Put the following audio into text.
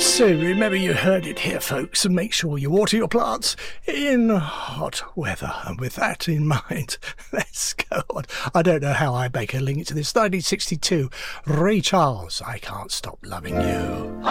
So remember you heard it here, folks, and make sure you water your plants in hot weather. And with that in mind, let's go on. I don't know how I make a link to this. 1962, Ray Charles, I Can't Stop Loving You.